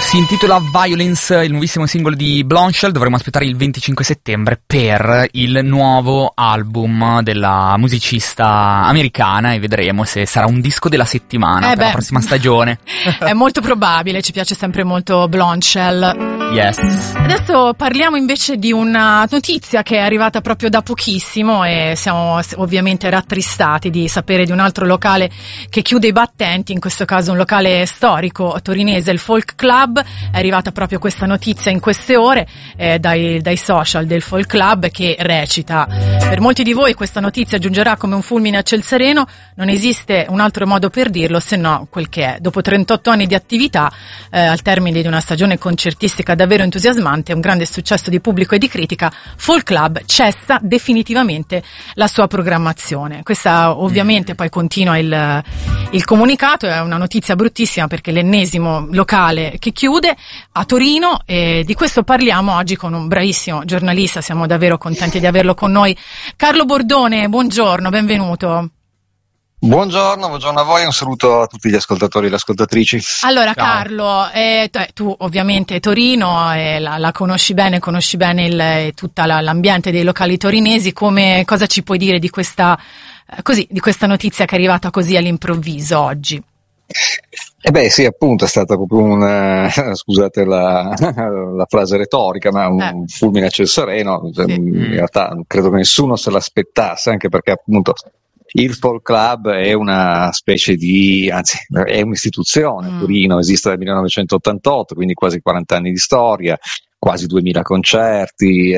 Si intitola Violence, il nuovissimo singolo di Blonshell. Dovremo aspettare il 25 settembre per il nuovo album della musicista americana e vedremo se sarà un disco della settimana per la prossima stagione. È molto probabile, ci piace sempre molto Blonshell. Yes. Adesso parliamo invece di una notizia che è arrivata proprio da pochissimo e siamo ovviamente rattristati di sapere di un altro locale che chiude i battenti, in questo caso un locale storico torinese, il Folk Club. È arrivata proprio questa notizia in queste ore dai social del Folk Club, che recita: per molti di voi questa notizia giungerà come un fulmine a ciel sereno, non esiste un altro modo per dirlo se no quel che è. Dopo 38 anni di attività, al termine di una stagione concertistica davvero entusiasmante, un grande successo di pubblico e di critica, Folk Club cessa definitivamente la sua programmazione. Questa ovviamente poi continua il comunicato, è una notizia bruttissima perché l'ennesimo locale che chiude a Torino, e di questo parliamo oggi con un bravissimo giornalista, siamo davvero contenti di averlo con noi. Carlo Bordone, buongiorno, benvenuto. Buongiorno a voi e un saluto a tutti gli ascoltatori e le ascoltatrici. Allora, ciao. Carlo, tu ovviamente Torino la conosci bene tutta l'ambiente dei locali torinesi. Cosa ci puoi dire di questa notizia che è arrivata così all'improvviso oggi? Sì, appunto, è stata proprio scusate la frase retorica, ma un fulmine a ciel sereno. Sì. In realtà credo che nessuno se l'aspettasse, anche perché appunto il Folk Club è una specie è un'istituzione a Torino, esiste dal 1988, quindi quasi 40 anni di storia, quasi 2000 concerti.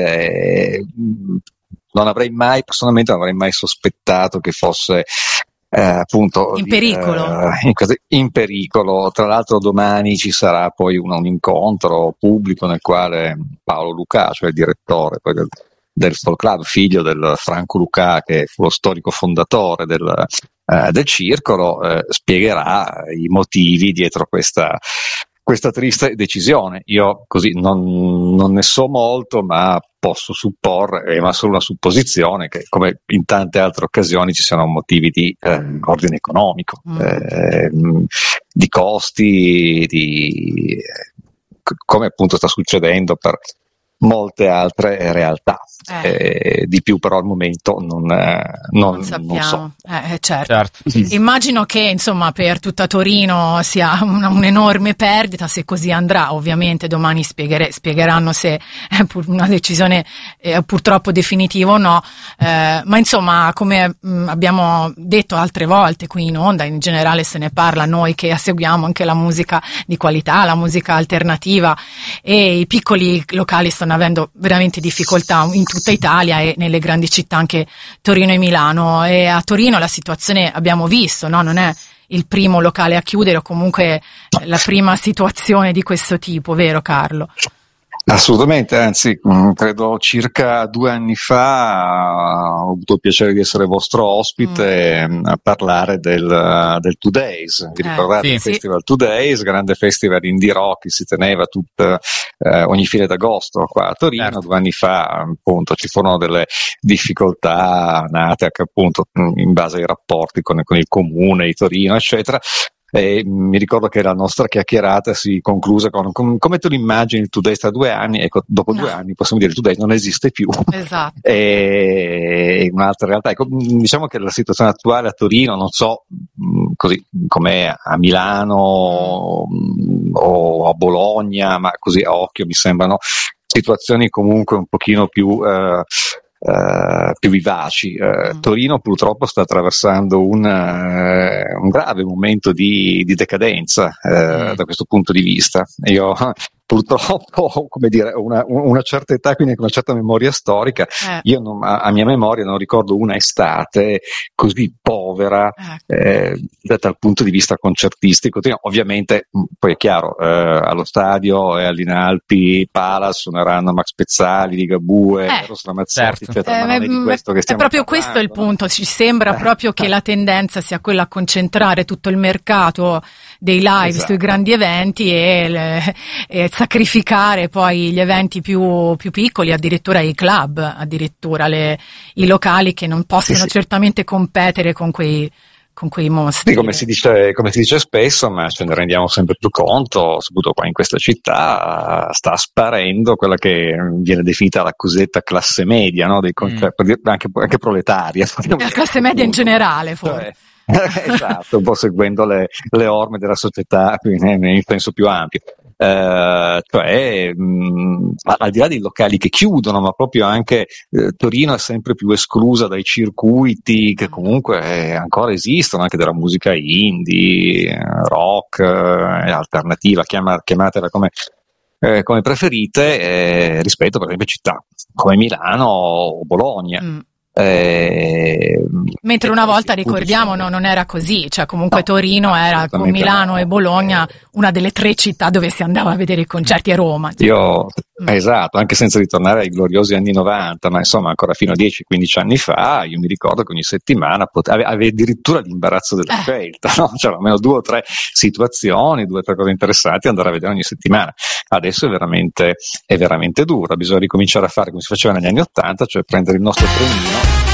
Personalmente non avrei mai sospettato che fosse appunto in pericolo. In pericolo. Tra l'altro domani ci sarà poi un incontro pubblico nel quale Paolo Lucà, cioè il direttore poi del Folk Club, figlio del Franco Lucà, che fu lo storico fondatore del circolo, spiegherà i motivi dietro questa triste decisione. Io così non ne so molto, ma posso supporre, ma solo una supposizione, che come in tante altre occasioni ci siano motivi di ordine economico, di costi, come appunto sta succedendo per molte altre realtà. Di più però al momento non sappiamo. So. Certo. Immagino che insomma per tutta Torino sia un'enorme perdita, se così andrà. Ovviamente domani spiegheranno se è una decisione purtroppo definitiva o no, ma insomma, come abbiamo detto altre volte qui in onda, in generale se ne parla, noi che seguiamo anche la musica di qualità, la musica alternativa, e i piccoli locali stanno avendo veramente difficoltà in tutta Italia e nelle grandi città, anche Torino e Milano. E a Torino la situazione abbiamo visto, no? Non è il primo locale a chiudere, o comunque la prima situazione di questo tipo, vero Carlo? Assolutamente, anzi, credo circa 2 anni fa ho avuto il piacere di essere vostro ospite a parlare del Two Days. Vi ricordate il Festival Two Days, grande festival indie rock che si teneva ogni fine d'agosto qua a Torino. Certo. 2 anni fa appunto ci furono delle difficoltà nate anche appunto in base ai rapporti con il comune di Torino, eccetera. E mi ricordo che la nostra chiacchierata si concluse con come tu l'immagini il Today tra 2 anni. Ecco, dopo 2 anni possiamo dire il Today non esiste più. Esatto. È un'altra realtà. Ecco, diciamo che la situazione attuale a Torino, non so così com'è a Milano o a Bologna, ma così a occhio mi sembrano situazioni comunque un pochino più vivaci. Torino purtroppo sta attraversando un grave momento di decadenza da questo punto di vista. Io purtroppo, come dire, una certa età, quindi anche una certa memoria storica, io a mia memoria non ricordo una estate così povera dal punto di vista concertistico. Ovviamente poi è chiaro, allo stadio e all'Inalpi Palace suoneranno Max Pezzali, Ligabue, Eros Ramazzotti, eccetera, ma non è di questo che stiamo è proprio parlando, questo il punto. Ci sembra proprio che la tendenza sia quella a concentrare tutto il mercato dei live sui grandi eventi e sacrificare poi gli eventi più piccoli, addirittura i club, addirittura i locali che non possono certamente competere con quei con quei mostri. Sì, come si dice spesso, ma ce ne rendiamo sempre più conto, soprattutto qua in questa città, sta sparendo quella che viene definita la cosiddetta classe media, no? Anche proletaria. La classe media in generale, forse. Esatto, un po' seguendo le orme della società in senso più ampio. Al di là dei locali che chiudono, ma proprio anche Torino è sempre più esclusa dai circuiti che comunque ancora esistono, anche della musica indie, rock, alternativa, chiamatela come preferite, rispetto per esempio a città come Milano o Bologna. Mentre una volta, ricordiamo, non era così, cioè comunque Torino era con Milano e Bologna una delle 3 città dove si andava a vedere i concerti, a Roma. Esatto, anche senza ritornare ai gloriosi anni 90, ma insomma ancora fino a 10-15 anni fa, io mi ricordo che ogni settimana avevi addirittura l'imbarazzo della scelta, no? C'erano almeno 2 o 3 situazioni, 2 o 3 cose interessanti da andare a vedere ogni settimana. Adesso è veramente dura, bisogna ricominciare a fare come si faceva negli anni 80, cioè prendere il nostro trenino